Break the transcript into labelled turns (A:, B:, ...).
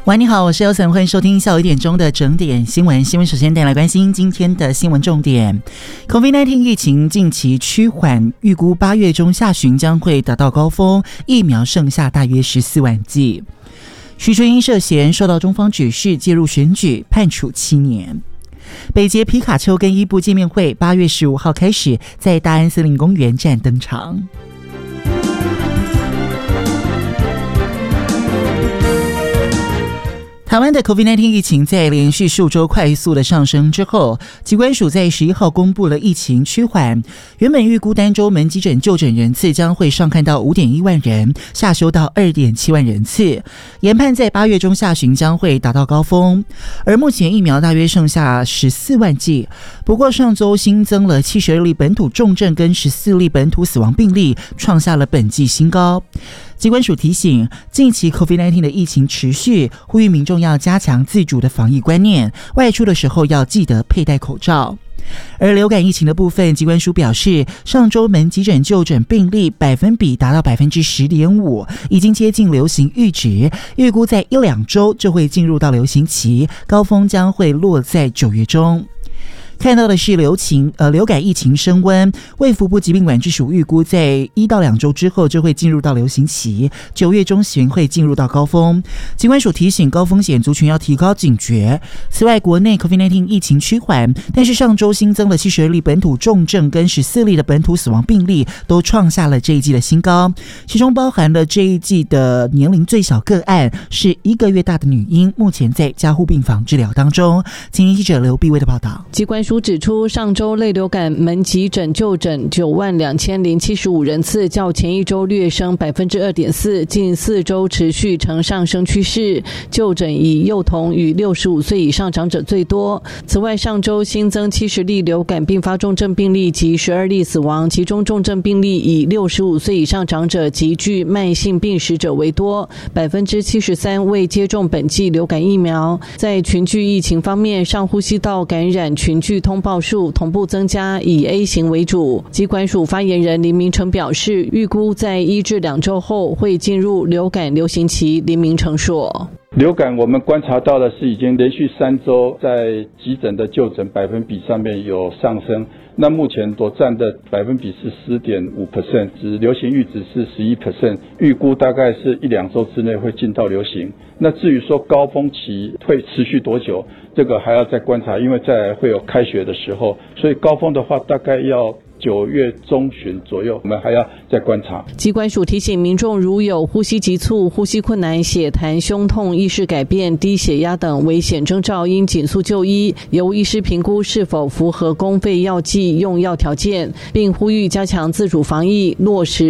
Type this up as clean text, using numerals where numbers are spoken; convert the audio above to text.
A: 喂，你好，我是Elson，欢迎收听下午1点钟的整点新闻。首先带来关心今天的新闻重点。COVID-19 疫情近期趋缓，预估8月中下旬将会达到高峰，疫苗剩下大约14万剂。徐春英涉嫌受到中方指示介入选举，判处7年。北捷皮卡丘跟伊布见面会8月15号开始在大安森林公园站登场。台湾的 COVID-19 疫情在连续数周快速的上升之后，疾管署在11号公布了疫情趋缓，原本预估单周门急诊就诊人次将会上看到 5.1 万人，下修到 2.7 万人次，研判在8月中下旬将会达到高峰。而目前疫苗大约剩下14万剂，不过上周新增了72例本土重症跟14例本土死亡病例，创下了本季新高。疾管署提醒，近期 COVID-19 的疫情持续，呼吁民众要加强自主的防疫观念，外出的时候要记得佩戴口罩。而流感疫情的部分，疾管署表示，上周门急诊就诊病例百分比达到 10.5%， 已经接近流行阈值，预估在1-2周就会进入到流行期，高峰将会落在9月中。看到的是流感疫情升温，卫福部疾病管制署预估在1到2周之后就会进入到流行期，9月中旬会进入到高峰。疾管署提醒高风险族群要提高警觉。此外，国内 COVID-19 疫情趋缓，但是上周新增了72例本土重症跟14例的本土死亡病例，都创下了这一季的新高，其中包含了这一季的年龄最小个案是1个月大的女婴，目前在加护病房治疗当中。今天记者刘碧薇的报道。
B: 疾管署指出，上周类流感门急诊就诊92075人次，较前一周略升 2.4%， 近4周持续呈上升趋势。就诊以幼童与65岁以上长者最多。此外，上周新增70例流感并发重症病例及12例死亡，其中重症病例以65岁以上长者及具慢性病史者为多， 73% 未接种本季流感疫苗。在群聚疫情方面，上呼吸道感染群聚通报数同步增加，以 A 型为主。疾管署发言人林明成表示，预估在1至2周后会进入流感流行期。林明成说，
C: 流感我们观察到的是已经连续3周在急诊的就诊百分比上面有上升，那目前所占的百分比是 10.5%， 指流行阈值是 11%， 预估大概是1-2周之内会进到流行。那至于说高峰期会持续多久，这个还要再观察，因为再来会有开学的时候，所以高峰的话大概要9月中旬左右，我们还要再观察。
B: 疾管署提醒民众，如有呼吸急促、呼吸困难、血痰、胸痛、意识改变、低血压等危险征兆，应紧速就医，由医师评估是否符合公费药剂用药条件，并呼吁加强自主防疫，落实